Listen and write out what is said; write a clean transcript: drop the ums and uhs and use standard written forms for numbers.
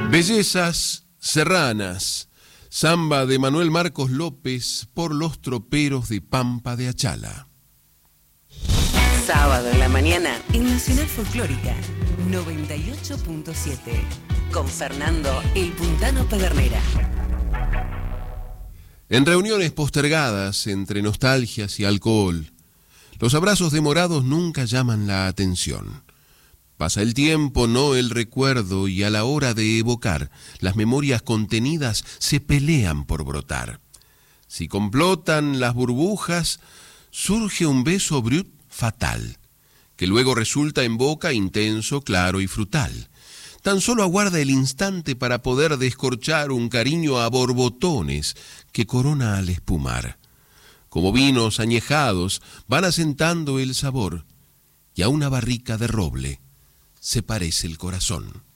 Bellezas serranas, samba de Manuel Marcos López por los troperos de Pampa de Achala. Sábado en la mañana en Nacional Folclórica 98.7 con Fernando El Puntano Pedernera. En reuniones postergadas entre nostalgias y alcohol, los abrazos demorados nunca llaman la atención. Pasa el tiempo, no el recuerdo, y a la hora de evocar, las memorias contenidas se pelean por brotar. Si complotan las burbujas, surge un beso brut fatal, que luego resulta en boca intenso, claro y frutal. Tan solo aguarda el instante para poder descorchar un cariño a borbotones que corona al espumar. Como vinos añejados van asentando el sabor, y a una barrica de roble se parece el corazón.